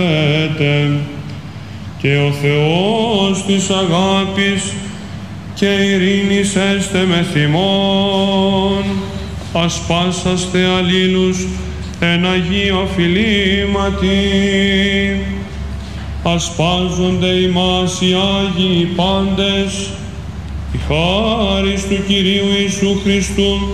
και ο Θεός της αγάπης και ειρήνης έστε μεθ' ημών, ασπάσαστε αλλήλους εν Αγίο φιλήματι, ασπάζονται ημάς οι Άγιοι πάντες, η χάρις του Κυρίου Ιησού Χριστού